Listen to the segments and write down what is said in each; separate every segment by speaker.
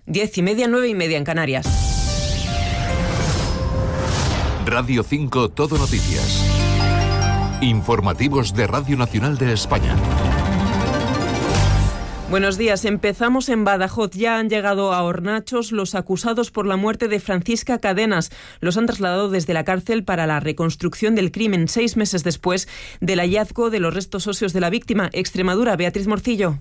Speaker 1: 10:30, 9:30 en Canarias.
Speaker 2: Radio 5 Todo Noticias. Informativos de Radio Nacional de España.
Speaker 1: Buenos días. Empezamos en Badajoz. Ya han llegado a Hornachos los acusados por la muerte de Francisca Cadenas. Los han trasladado desde la cárcel para la reconstrucción del crimen 6 meses después del hallazgo de los restos óseos de la víctima. Extremadura, Beatriz Morcillo.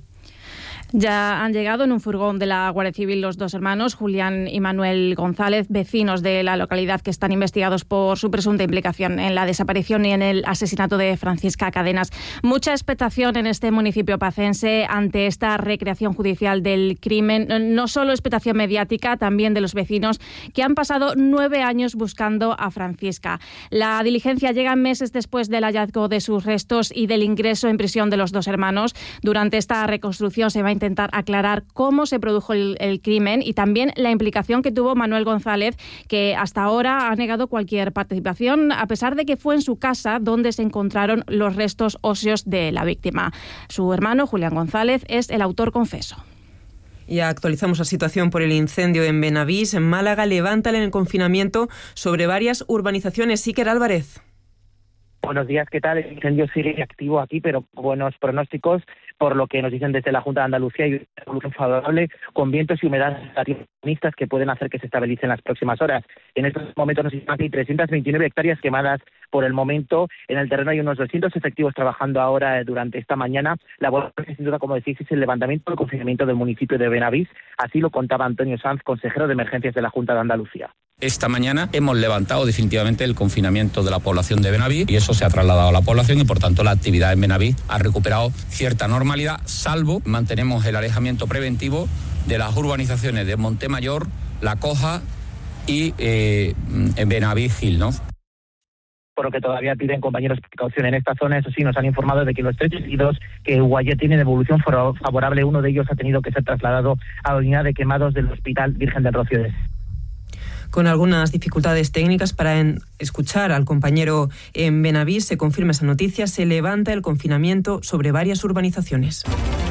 Speaker 3: Ya han llegado en un furgón de la Guardia Civil los dos hermanos, Julián y Manuel González, vecinos de la localidad que están investigados por su presunta implicación en la desaparición y en el asesinato de Francisca Cadenas. Mucha expectación en este municipio pacense ante esta recreación judicial del crimen. No solo expectación mediática, también de los vecinos que han pasado 9 años buscando a Francisca. La diligencia llega meses después del hallazgo de sus restos y del ingreso en prisión de los dos hermanos. Durante esta reconstrucción se va a intentar aclarar cómo se produjo el crimen y también la implicación que tuvo Manuel González, que hasta ahora ha negado cualquier participación, a pesar de que fue en su casa donde se encontraron los restos óseos de la víctima. Su hermano, Julián González, es el autor confeso.
Speaker 1: Y actualizamos la situación por el incendio en Benavís, en Málaga. Levantan el confinamiento sobre varias urbanizaciones. Iker Álvarez.
Speaker 4: Buenos días, ¿qué tal? El incendio sigue activo aquí, pero buenos pronósticos, por lo que nos dicen desde la Junta de Andalucía, y una evolución favorable con vientos y humedades relativas que pueden hacer que se estabilicen las próximas horas. En estos momentos nos dicen que hay 329 hectáreas quemadas por el momento. En el terreno hay unos 200 efectivos trabajando ahora durante esta mañana. La voluntad, sin duda, como decís, es el levantamiento del confinamiento del municipio de Benavís. Así lo contaba Antonio Sanz, consejero de Emergencias de la Junta de Andalucía.
Speaker 5: Esta mañana hemos levantado definitivamente el confinamiento de la población de Benavís y eso se ha trasladado a la población y por tanto la actividad en Benavís ha recuperado cierta normalidad, salvo mantenemos el alejamiento preventivo de las urbanizaciones de Montemayor, La Coja y Benavís Gil, ¿no?
Speaker 4: Por lo que todavía piden compañeros precaución en esta zona. Eso sí, nos han informado de que los 3 heridos que Guayet tienen evolución favorable, uno de ellos ha tenido que ser trasladado a la unidad de quemados del Hospital Virgen del Rocío.
Speaker 1: Con algunas dificultades técnicas para escuchar al compañero en Benavís, se confirma esa noticia, se levanta el confinamiento sobre varias urbanizaciones.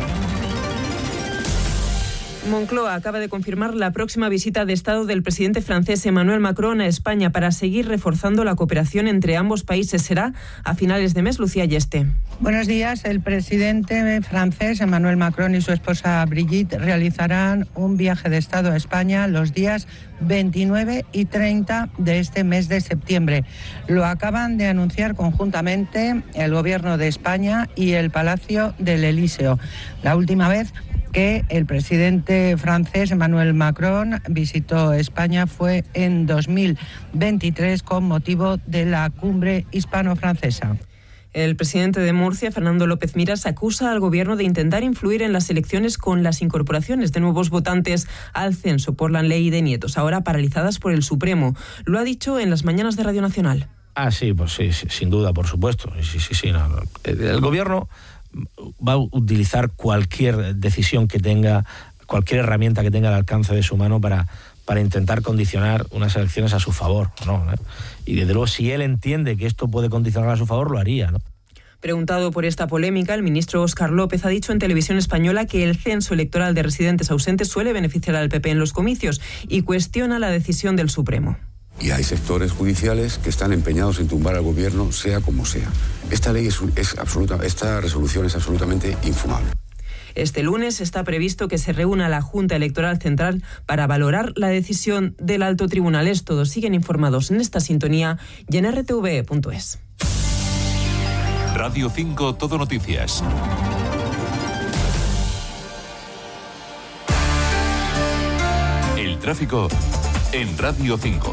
Speaker 1: Moncloa acaba de confirmar la próxima visita de Estado del presidente francés Emmanuel Macron a España para seguir reforzando la cooperación entre ambos países. Será a finales de mes. Lucía Yeste.
Speaker 6: Buenos días. El presidente francés Emmanuel Macron y su esposa Brigitte realizarán un viaje de Estado a España los días 29 y 30 de este mes de septiembre. Lo acaban de anunciar conjuntamente el Gobierno de España y el Palacio del Elíseo. La última vez que el presidente francés Emmanuel Macron visitó España fue en 2023 con motivo de la cumbre hispano-francesa.
Speaker 1: El presidente de Murcia, Fernando López Miras, acusa al gobierno de intentar influir en las elecciones con las incorporaciones de nuevos votantes al censo por la ley de nietos, ahora paralizadas por el Supremo. Lo ha dicho en las mañanas de Radio Nacional.
Speaker 7: Sí, pues sí, sin duda, por supuesto. Sí. No. El gobierno va a utilizar cualquier decisión que tenga, cualquier herramienta que tenga al alcance de su mano para intentar condicionar unas elecciones a su favor, ¿no? Y desde luego, si él entiende que esto puede condicionar a su favor, lo haría, ¿no?
Speaker 1: Preguntado por esta polémica, el ministro Óscar López ha dicho en Televisión Española que el censo electoral de residentes ausentes suele beneficiar al PP en los comicios y cuestiona la decisión del Supremo.
Speaker 8: Y hay sectores judiciales que están empeñados en tumbar al gobierno, sea como sea. Esta resolución es absolutamente infumable.
Speaker 1: Este lunes está previsto que se reúna la Junta Electoral Central para valorar la decisión del Alto Tribunal. Todos siguen informados en esta sintonía y en rtve.es.
Speaker 2: Radio 5 Todo Noticias. El tráfico en Radio 5.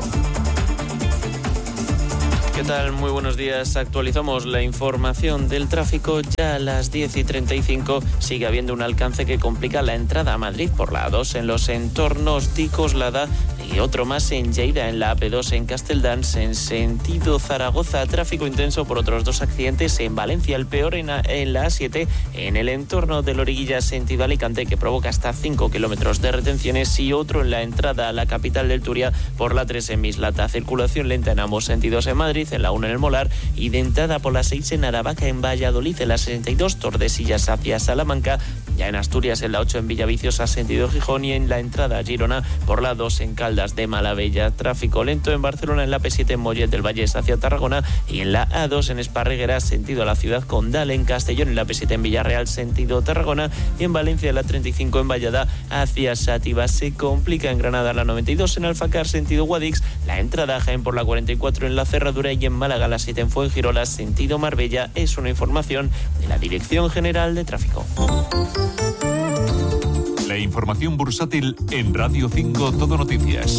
Speaker 9: ¿Qué tal? Muy buenos días. Actualizamos la información del tráfico. Ya a las 10:35 sigue habiendo un alcance que complica la entrada a Madrid por la A2 en los entornos de Coslada y otro más en Lleida, en la AP2 en Castelldans, en sentido Zaragoza. Tráfico intenso por otros 2 accidentes en Valencia. El peor en la A7 en el entorno de Loriguilla, sentido Alicante, que provoca hasta 5 kilómetros de retenciones, y otro en la entrada a la capital del Turia por la 3 en Mislata. Circulación lenta en ambos sentidos en Madrid, en la 1 en el Molar, y de entrada por la 6 en Aravaca, en Valladolid, en la 62 Tordesillas hacia Salamanca, Ya en Asturias, en la 8 en Villaviciosa, sentido Gijón, y en la entrada a Girona por la 2 en Caldas de Malavella. Tráfico lento en Barcelona, en la P7 en Mollet del Vallés hacia Tarragona, y en la A2 en Esparreguera, sentido a la ciudad condal. En Castellón, en la P7 en Villarreal, sentido Tarragona, y en Valencia, en la 35 en Vallada hacia Sátiva. Se complica en Granada la 92 en Alfacar, sentido Guadix, la entrada a Jaén por la 44 en la Cerradura, y en Málaga la 7 en Fuengirola, sentido Marbella. Es una información de la Dirección General de Tráfico.
Speaker 2: La información bursátil en Radio 5 Todo Noticias.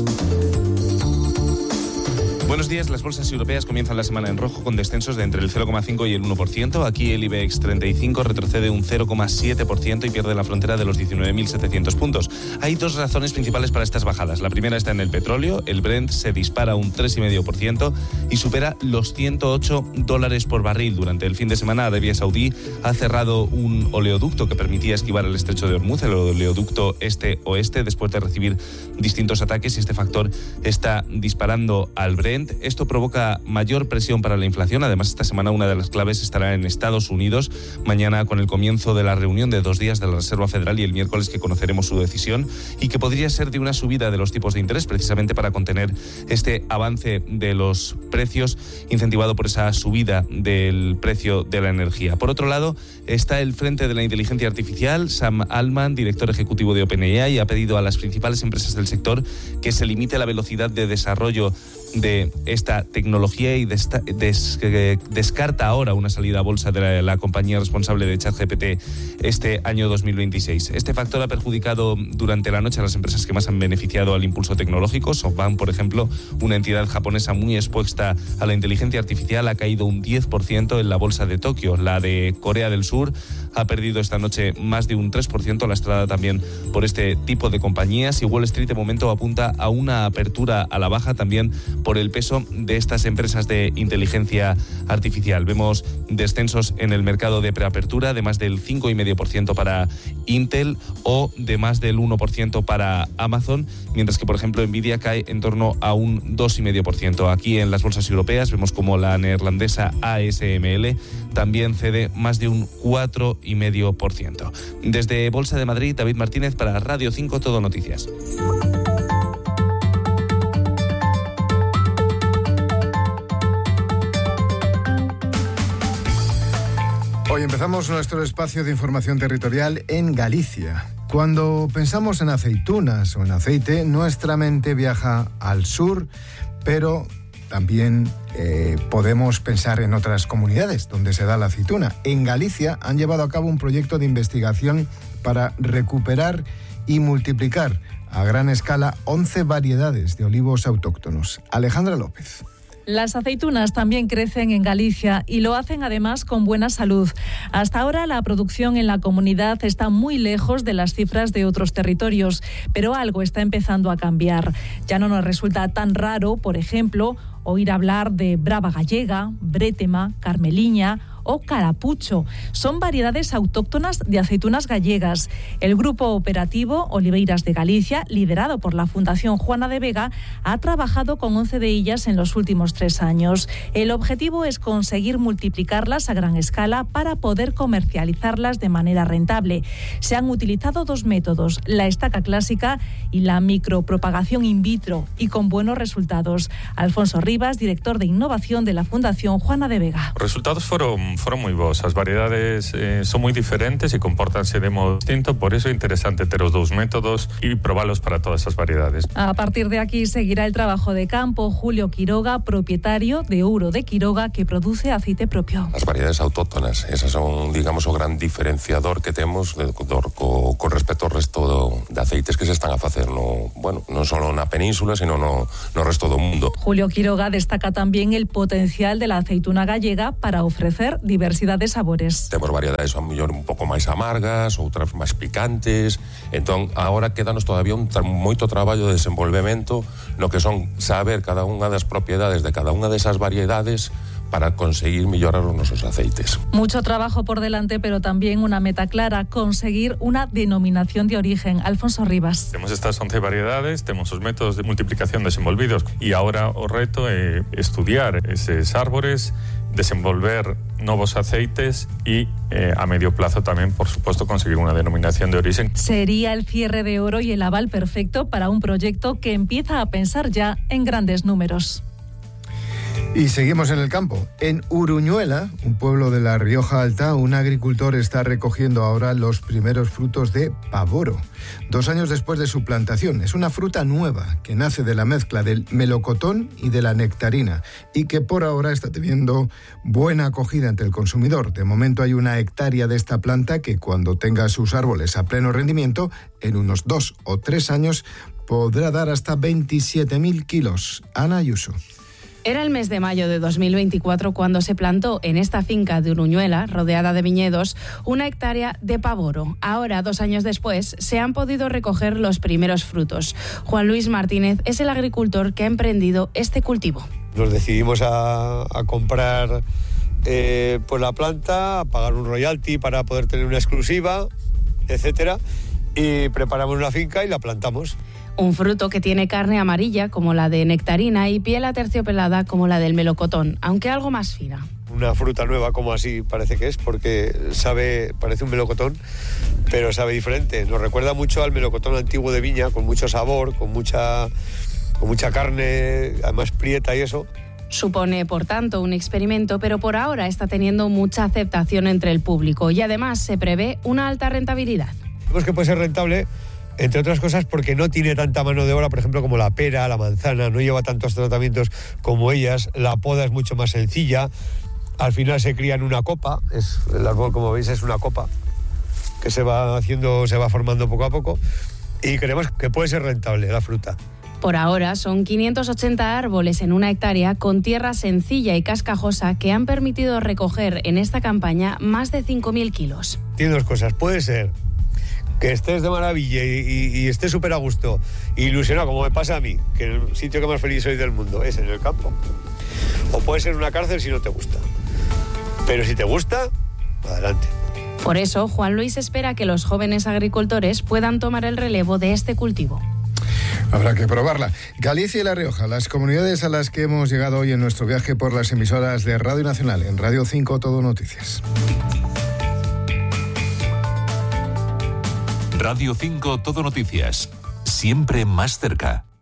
Speaker 10: Buenos días. Las bolsas europeas comienzan la semana en rojo con descensos de entre el 0,5 y el 1%. Aquí el IBEX 35 retrocede un 0,7% y pierde la frontera de los 19.700 puntos. Hay dos razones principales para estas bajadas. La primera está en el petróleo. El Brent se dispara un 3,5% y supera los $108 por barril. Durante el fin de semana, Arabia Saudí ha cerrado un oleoducto que permitía esquivar el estrecho de Hormuz, el oleoducto este-oeste, después de recibir distintos ataques, y este factor está disparando al Brent. Esto provoca mayor presión para la inflación. Además, esta semana una de las claves estará en Estados Unidos. Mañana, con el comienzo de la reunión de 2 días de la Reserva Federal, y el miércoles que conoceremos su decisión, y que podría ser de una subida de los tipos de interés, precisamente para contener este avance de los precios, incentivado por esa subida del precio de la energía. Por otro lado, está el frente de la inteligencia artificial. Sam Altman, director ejecutivo de OpenAI, ha pedido a las principales empresas del sector que se limite la velocidad de desarrollo de esta tecnología, y descarta ahora una salida a bolsa de la compañía responsable de ChatGPT este año 2026. Este factor ha perjudicado durante la noche a las empresas que más han beneficiado al impulso tecnológico. SoftBank, por ejemplo, una entidad japonesa muy expuesta a la inteligencia artificial, ha caído un 10% en la bolsa de Tokio. La de Corea del Sur ha perdido esta noche más de un 3%, lastrada también por este tipo de compañías, y Wall Street de momento apunta a una apertura a la baja, también por el peso de estas empresas de inteligencia artificial. Vemos descensos en el mercado de preapertura de más del 5,5% para Intel, o de más del 1% para Amazon, mientras que, por ejemplo, Nvidia cae en torno a un 2,5%. Aquí en las bolsas europeas vemos como la neerlandesa ASML también cede más de un 4,5%. Desde Bolsa de Madrid, David Martínez para Radio 5 Todo Noticias.
Speaker 11: Hoy empezamos nuestro espacio de información territorial en Galicia. Cuando pensamos en aceitunas o en aceite, nuestra mente viaja al sur, pero también podemos pensar en otras comunidades donde se da la aceituna. En Galicia han llevado a cabo un proyecto de investigación para recuperar y multiplicar a gran escala 11 variedades de olivos autóctonos. Alejandra López.
Speaker 12: Las aceitunas también crecen en Galicia y lo hacen además con buena salud. Hasta ahora la producción en la comunidad está muy lejos de las cifras de otros territorios, pero algo está empezando a cambiar. Ya no nos resulta tan raro, por ejemplo, oír hablar de brava gallega, brétema, carmeliña o carapucho. Son variedades autóctonas de aceitunas gallegas. El grupo operativo Oliveiras de Galicia, liderado por la Fundación Juana de Vega, ha trabajado con 11 de ellas en los últimos 3 años. El objetivo es conseguir multiplicarlas a gran escala para poder comercializarlas de manera rentable. Se han utilizado 2 métodos, la estaca clásica y la micropropagación in vitro, y con buenos resultados. Alfonso Rivas, director de innovación de la Fundación Juana de Vega.
Speaker 13: Os resultados foron moi bons. As variedades son moi diferentes e compórtanse de modo distinto, por eso é interesante ter os 2 métodos e probalos para todas as variedades.
Speaker 12: A partir de aquí seguirá el trabajo de campo. Julio Quiroga, propietario de Ouro de Quiroga, que produce aceite propio.
Speaker 14: As variedades autóctonas, esas son, digamos, o gran diferenciador que temos con respecto ao resto de aceites que se están a facer non só na península, sino no resto do mundo.
Speaker 12: Julio Quiroga destaca también el potencial de la aceituna gallega para ofrecer diversidad de sabores.
Speaker 14: Temos variedades a mellor un pouco máis amargas, outras máis picantes. Entón, agora quédanos todavía moito traballo de desenvolvemento no que son saber cada unha das propiedades de cada unha desas variedades para conseguir mellorar os nosos aceites.
Speaker 12: Mucho trabajo por delante, pero también una meta clara, conseguir una denominación de origen. Alfonso Rivas.
Speaker 13: Temos estas 11 variedades, temos os métodos de multiplicación desenvolvidos, e agora o reto é estudiar eses árbores desenvolver nuevos aceites y a medio plazo también, por supuesto, conseguir una denominación de origen.
Speaker 12: Sería el cierre de oro y el aval perfecto para un proyecto que empieza a pensar ya en grandes números.
Speaker 11: Y seguimos en el campo. En Uruñuela, un pueblo de La Rioja Alta, un agricultor está recogiendo ahora los primeros frutos de pavoro, 2 años después de su plantación. Es una fruta nueva que nace de la mezcla del melocotón y de la nectarina y que por ahora está teniendo buena acogida entre el consumidor. De momento hay 1 hectárea de esta planta que, cuando tenga sus árboles a pleno rendimiento, en unos 2 o 3 años podrá dar hasta 27.000 kilos. Ana Ayuso.
Speaker 15: Era el mes de mayo de 2024 cuando se plantó en esta finca de Uruñuela, rodeada de viñedos, 1 hectárea de pavoro. Ahora, 2 años después, se han podido recoger los primeros frutos. Juan Luis Martínez es el agricultor que ha emprendido este cultivo.
Speaker 16: Nos decidimos a comprar pues la planta, a pagar un royalty para poder tener una exclusiva, etcétera, y preparamos una finca y la plantamos.
Speaker 15: Un fruto que tiene carne amarilla como la de nectarina y piel aterciopelada como la del melocotón, aunque algo más fina.
Speaker 16: Una fruta nueva, como así parece que es, porque parece un melocotón, pero sabe diferente. Nos recuerda mucho al melocotón antiguo de viña, con mucho sabor, con mucha carne, además prieta y eso.
Speaker 15: Supone, por tanto, un experimento, pero por ahora está teniendo mucha aceptación entre el público y además se prevé una alta rentabilidad.
Speaker 16: Vemos que puede ser rentable, entre otras cosas porque no tiene tanta mano de obra, por ejemplo, como la pera, la manzana, no lleva tantos tratamientos como ellas, la poda es mucho más sencilla, al final se cría en una copa, el árbol, como veis, es una copa que se va formando poco a poco y creemos que puede ser rentable la fruta.
Speaker 15: Por ahora son 580 árboles en 1 hectárea con tierra sencilla y cascajosa que han permitido recoger en esta campaña más de 5.000 kilos.
Speaker 16: Tiene 2 cosas, puede ser que estés de maravilla y estés súper a gusto, ilusionado, como me pasa a mí, que el sitio que más feliz soy del mundo es en el campo. O puede ser una cárcel si no te gusta. Pero si te gusta, adelante.
Speaker 15: Por eso, Juan Luis espera que los jóvenes agricultores puedan tomar el relevo de este cultivo.
Speaker 11: Habrá que probarla. Galicia y La Rioja, las comunidades a las que hemos llegado hoy en nuestro viaje por las emisoras de Radio Nacional. En Radio 5 Todo Noticias.
Speaker 2: Radio 5 Todo Noticias, siempre más cerca.